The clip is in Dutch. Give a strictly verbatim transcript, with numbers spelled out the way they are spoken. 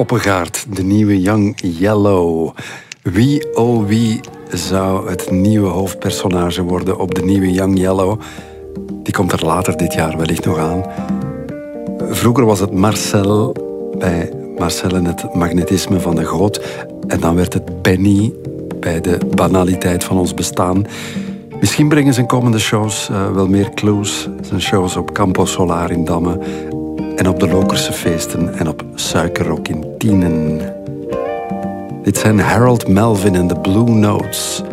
Koppengaard, de nieuwe Young Yellow. Wie, oh wie, zou het nieuwe hoofdpersonage worden op de nieuwe Young Yellow? Die komt er later dit jaar wellicht nog aan. Vroeger was het Marcel, bij Marcel en het magnetisme van de goot. En dan werd het Benny, bij de banaliteit van ons bestaan. Misschien brengen zijn komende shows uh, wel meer clues. Zijn shows op Campo Solar in Damme. En op de Lokerse feesten en op Suikerrok in Tienen. Dit zijn Harold Melvin en de Blue Notes.